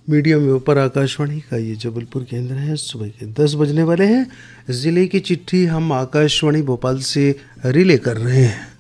Medium ऊपर आकाशवाणी का ये जबलपुर केंद्र है। सुबह के 10 बजने वाले हैं। जिले की चिट्ठी हम आकाशवाणी भोपाल से रिले कर रहे हैं।